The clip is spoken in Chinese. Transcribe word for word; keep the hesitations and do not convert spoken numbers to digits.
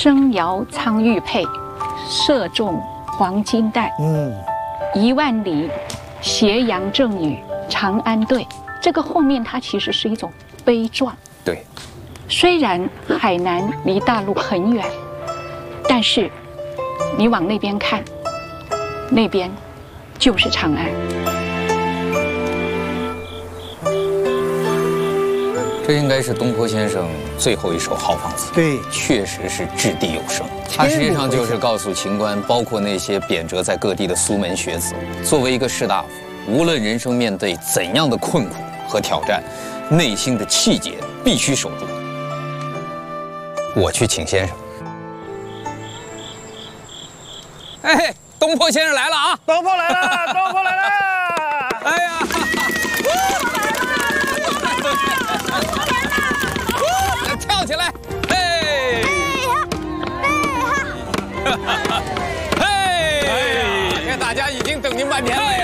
生摇苍玉佩，射中黄金带。嗯，一万里，斜阳正雨，长安对。这个后面它其实是一种悲壮。 对， 虽然海南离大陆很远，但是你往那边看，那边就是长安。 这应该是东坡先生最后一首豪放词。 对， 确实是掷地有声。它实际上就是告诉秦观，包括那些贬谪在各地的苏门学子，作为一个士大夫，无论人生面对怎样的困苦和挑战，内心的气节必须守住。我去请先生。哎，东坡先生来了啊！ 东坡来了，东坡来了！ 哎呀！跳起来！嘿！嘿！哎呀，这大家已经等您半天了呀！